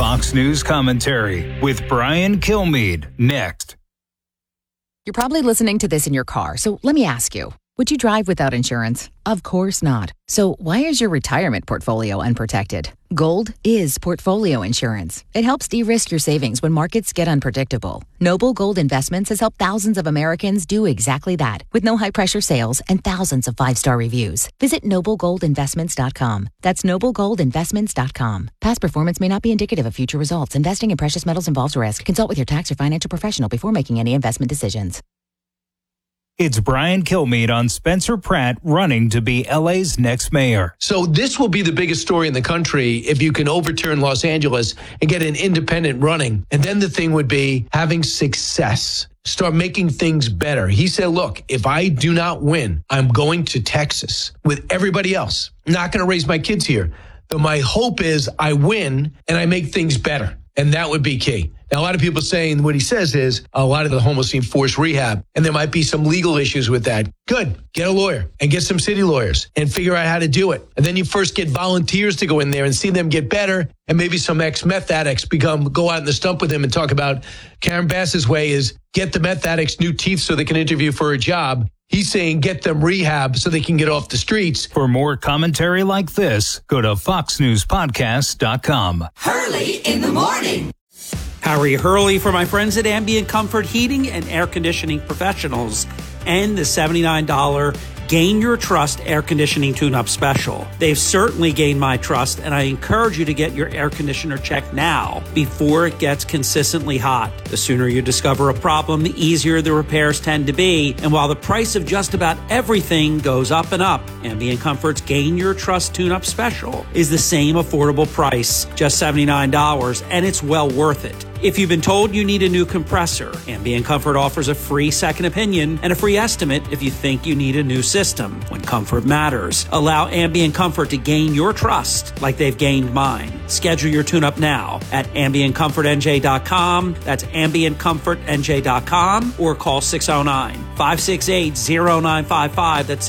Fox News Commentary with Brian Kilmeade next. You're probably listening to this in your car, so let me ask you. Would you drive without insurance? Of course not. So why is your retirement portfolio unprotected? Gold is portfolio insurance. It helps de-risk your savings when markets get unpredictable. Noble Gold Investments has helped thousands of Americans do exactly that with no high-pressure sales and thousands of 5-star reviews. Visit noblegoldinvestments.com. That's noblegoldinvestments.com. Past performance may not be indicative of future results. Investing in precious metals involves risk. Consult with your tax or financial professional before making any investment decisions. It's Brian Kilmeade on Spencer Pratt running to be LA's next mayor. So this will be the biggest story in the country if you can overturn Los Angeles and get an independent running. And then the thing would be having success. Start making things better. He said, look, if I do not win, I'm going to Texas with everybody else. I'm not going to raise my kids here. But my hope is I win and I make things better. And that would be key. Now, a lot of people saying what he says is a lot of the homeless need forced rehab, and there might be some legal issues with that. Good. Get a lawyer and get some city lawyers and figure out how to do it. And then you first get volunteers to go in there and see them get better, and maybe some ex-meth addicts go out in the stump with them and talk about Karen Bass's way is get the meth addicts new teeth so they can interview for a job. He's saying get them rehab so they can get off the streets. For more commentary like this, go to foxnewspodcast.com. Hurley in the morning. Harry Hurley for my friends at Ambient Comfort Heating and Air Conditioning Professionals and the $79 Gain Your Trust Air Conditioning Tune-Up Special. They've certainly gained my trust, and I encourage you to get your air conditioner checked now before it gets consistently hot. The sooner you discover a problem, the easier the repairs tend to be. And while the price of just about everything goes up and up, Ambient Comfort's Gain Your Trust Tune-Up Special is the same affordable price, just $79, and it's well worth it. If you've been told you need a new compressor, Ambient Comfort offers a free second opinion and a free estimate if you think you need a new system. When comfort matters, allow Ambient Comfort to gain your trust like they've gained mine. Schedule your tune-up now at AmbientComfortNJ.com. That's AmbientComfortNJ.com or call 609-568-0955. That's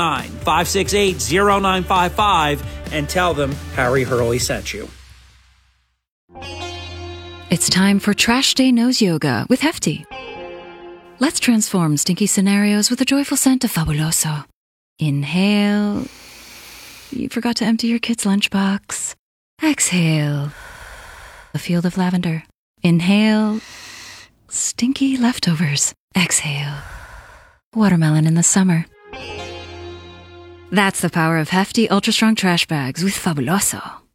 609-568-0955 and tell them Harry Hurley sent you. It's time for Trash Day Nose Yoga with Hefty. Let's transform stinky scenarios with the joyful scent of Fabuloso. Inhale. You forgot to empty your kid's lunchbox. Exhale. A field of lavender. Inhale. Stinky leftovers. Exhale. Watermelon in the summer. That's the power of Hefty Ultra Strong Trash Bags with Fabuloso.